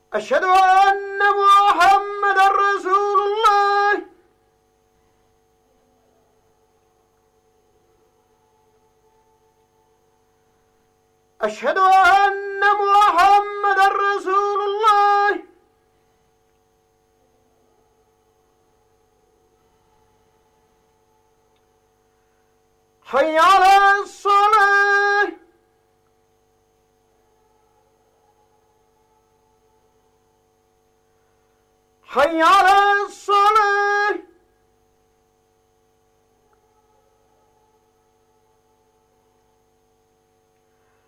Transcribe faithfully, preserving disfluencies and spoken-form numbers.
أشهد أن محمدا رسول الله. أشهد أن محمدا رسول الله. حي على الصلاة. حي على الصلاة.